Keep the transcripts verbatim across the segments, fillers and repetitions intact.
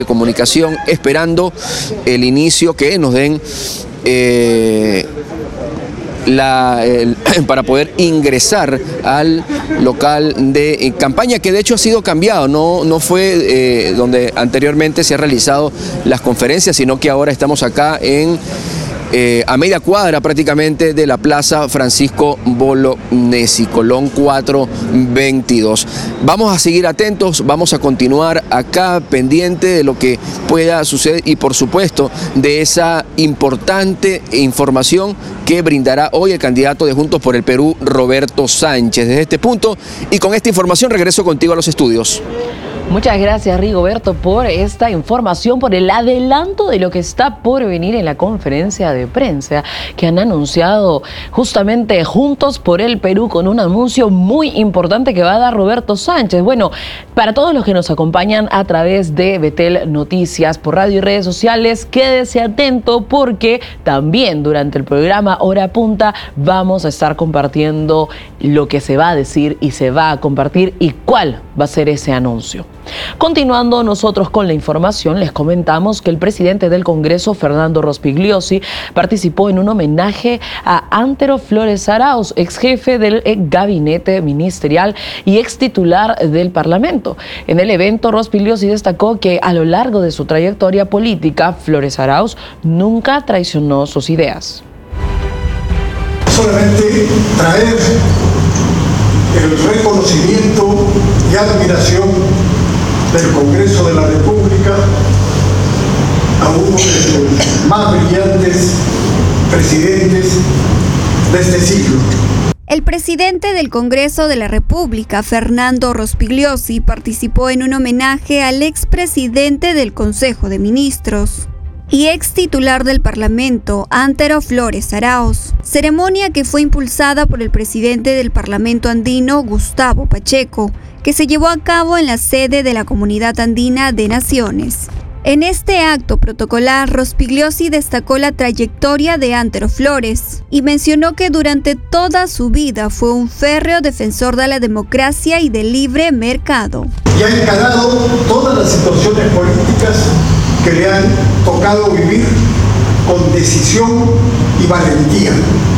de comunicación esperando el inicio, que nos den eh, la, el, para poder ingresar al local de eh, campaña, que de hecho ha sido cambiado, no, no fue eh, donde anteriormente se han realizado las conferencias, sino que ahora estamos acá en Eh, a media cuadra prácticamente de la Plaza Francisco Bolognesi, Colón cuatro veintidós. Vamos a seguir atentos, vamos a continuar acá pendiente de lo que pueda suceder y por supuesto de esa importante información que brindará hoy el candidato de Juntos por el Perú, Roberto Sánchez. Desde este punto y con esta información regreso contigo a los estudios. Muchas gracias, Rigoberto, por esta información, por el adelanto de lo que está por venir en la conferencia de prensa que han anunciado justamente Juntos por el Perú, con un anuncio muy importante que va a dar Roberto Sánchez. Bueno, para todos los que nos acompañan a través de Betel Noticias por radio y redes sociales, quédese atento porque también durante el programa Hora Punta vamos a estar compartiendo lo que se va a decir y se va a compartir y cuál va a ser ese anuncio. Continuando nosotros con la información, les comentamos que el presidente del Congreso, Fernando Rospigliosi, participó en un homenaje a Antero Flores Arauz, ex jefe del gabinete ministerial y ex titular del Parlamento. En el evento, Rospigliosi destacó que a lo largo de su trayectoria política, Flores Arauz nunca traicionó sus ideas. Solamente traer el reconocimiento y admiración del Congreso de la República a uno de sus más brillantes presidentes de este siglo. El presidente del Congreso de la República, Fernando Rospigliosi, participó en un homenaje al expresidente del Consejo de Ministros y ex titular del Parlamento, Antero Flores Arauz, ceremonia que fue impulsada por el presidente del Parlamento andino, Gustavo Pacheco, que se llevó a cabo en la sede de la Comunidad Andina de Naciones. En este acto protocolar, Rospigliosi destacó la trayectoria de Antero Flores y mencionó que durante toda su vida fue un férreo defensor de la democracia y del libre mercado. Y ha encarado todas las situaciones políticas que le han tocado vivir con decisión y valentía.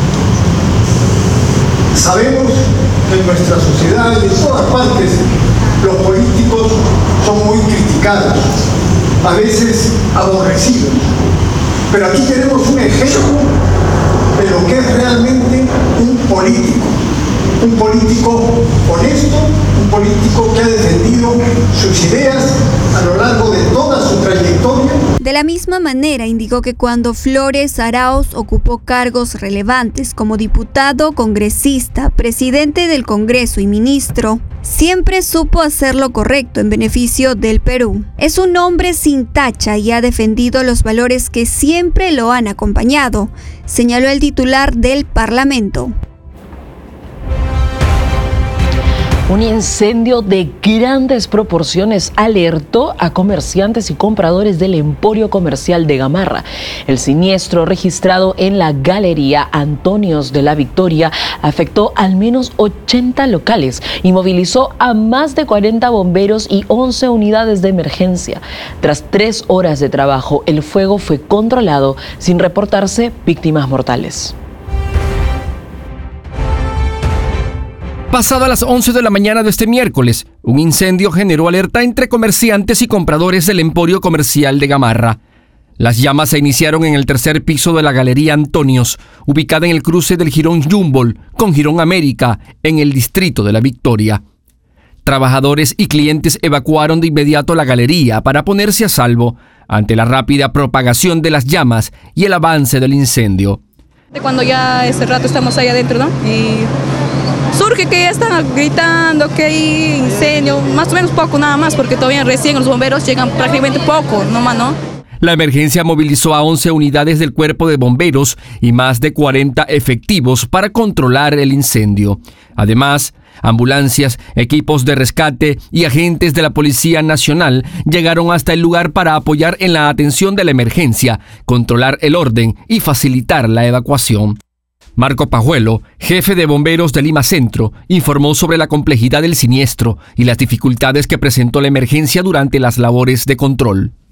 Sabemos que en nuestra sociedad y en todas partes los políticos son muy criticados, a veces aborrecidos, pero aquí tenemos un ejemplo de lo que es realmente un político, un político honesto, un político que ha defendido sus ideas a lo largo de toda su trayectoria. De la misma manera, indicó que cuando Flores Arauz ocupó cargos relevantes como diputado, congresista, presidente del Congreso y ministro, siempre supo hacer lo correcto en beneficio del Perú. Es un hombre sin tacha y ha defendido los valores que siempre lo han acompañado, señaló el titular del Parlamento. Un incendio de grandes proporciones alertó a comerciantes y compradores del Emporio Comercial de Gamarra. El siniestro registrado en la Galería Antonios de la Victoria afectó al menos ochenta locales y movilizó a más de cuarenta bomberos y once unidades de emergencia. Tras tres horas de trabajo, el fuego fue controlado sin reportarse víctimas mortales. Pasado a las once de la mañana de este miércoles, un incendio generó alerta entre comerciantes y compradores del Emporio Comercial de Gamarra. Las llamas se iniciaron en el tercer piso de la Galería Antonios, ubicada en el cruce del Jirón Humboldt con Jirón América, en el distrito de la Victoria. Trabajadores y clientes evacuaron de inmediato la galería para ponerse a salvo ante la rápida propagación de las llamas y el avance del incendio. Cuando ya ese rato estamos ahí adentro, ¿no? Y surge que ya están gritando que hay incendio, más o menos poco nada más, porque todavía recién los bomberos llegan prácticamente poco, no más, ¿no? La emergencia movilizó a once unidades del Cuerpo de Bomberos y más de cuarenta efectivos para controlar el incendio. Además, ambulancias, equipos de rescate y agentes de la Policía Nacional llegaron hasta el lugar para apoyar en la atención de la emergencia, controlar el orden y facilitar la evacuación. Marco Pajuelo, jefe de bomberos de Lima Centro, informó sobre la complejidad del siniestro y las dificultades que presentó la emergencia durante las labores de control.